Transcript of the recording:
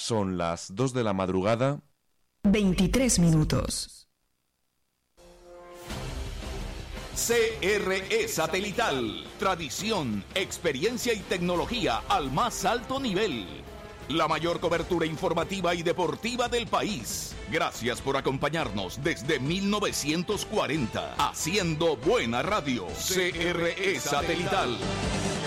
Son las 2 de la madrugada. 23 minutos. CRE Satelital. Tradición, experiencia y tecnología al más alto nivel. La mayor cobertura informativa y deportiva del país. Gracias por acompañarnos desde 1940. Haciendo buena radio. CRE Satelital.